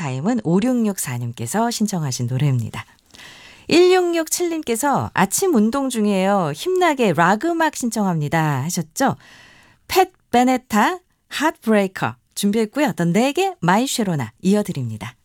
타임은 5664님께서 신청하신 노래입니다. 1667님께서 아침 운동 중이에요. 힘나게 락 음악 신청합니다 하셨죠? 팻 베네타 핫브레이커 준비했고요. 더 내게 마이 쉐로나 이어드립니다.